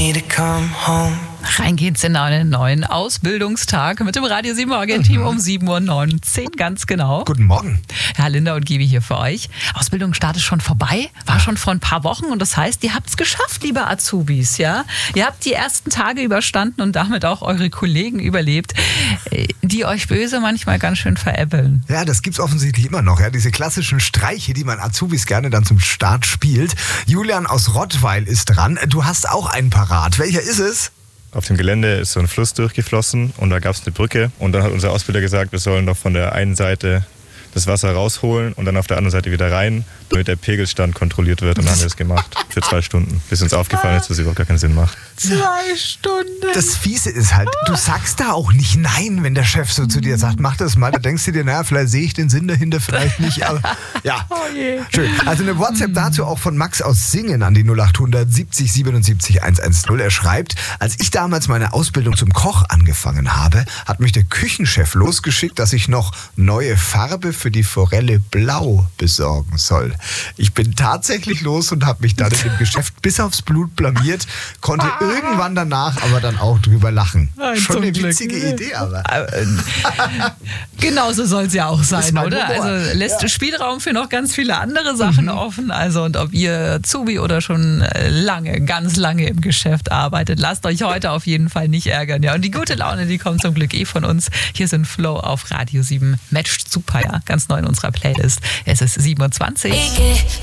me to come home. Rein geht's in einen neuen Ausbildungstag mit dem Radio 7 Morgen-Team um 7:19 Uhr, ganz genau. Guten Morgen. Ja, Linda und Gibi hier für euch. Ausbildungsstart ist schon vorbei, war schon vor ein paar Wochen und das heißt, ihr habt's geschafft, liebe Azubis, ja? Ihr habt die ersten Tage überstanden und damit auch eure Kollegen überlebt, die euch böse manchmal ganz schön veräppeln. Ja, das gibt's offensichtlich immer noch, ja, diese klassischen Streiche, die man Azubis gerne dann zum Start spielt. Julian aus Rottweil ist dran. Du hast auch einen parat. Welcher ist es? Auf dem Gelände ist so ein Fluss durchgeflossen und da gab es eine Brücke. Und dann hat unser Ausbilder gesagt, wir sollen doch von der einen Seite das Wasser rausholen und dann auf der anderen Seite wieder rein, damit der Pegelstand kontrolliert wird. Und dann haben wir das gemacht für 2 Stunden, bis uns aufgefallen ist, dass es überhaupt gar keinen Sinn macht. 2 Stunden. Das Fiese ist halt, du sagst da auch nicht nein, wenn der Chef so zu dir sagt, mach das mal. Da denkst du dir, naja, vielleicht sehe ich den Sinn dahinter, vielleicht nicht. Aber ja, schön. Also eine WhatsApp dazu auch von Max aus Singen an die 0800 70 77 110. Er schreibt, als ich damals meine Ausbildung zum Koch angefangen habe, hat mich der Küchenchef losgeschickt, dass ich noch neue Farbe für die Forelle blau besorgen soll. Ich bin tatsächlich los und habe mich dann in dem Geschäft bis aufs Blut blamiert, konnte irgendwann danach aber dann auch drüber lachen. Schon eine witzige Idee, aber. Genauso soll es ja auch sein, oder? Humor. Also lässt Spielraum für noch ganz viele andere Sachen offen. Also und ob ihr Azubi oder schon ganz lange im Geschäft arbeitet, lasst euch heute auf jeden Fall nicht ärgern. Ja, und die gute Laune, die kommt zum Glück von uns. Hier sind Flow auf Radio 7. Matcht super, ja. Ganz neu in unserer Playlist. Es ist 7:20 Uhr.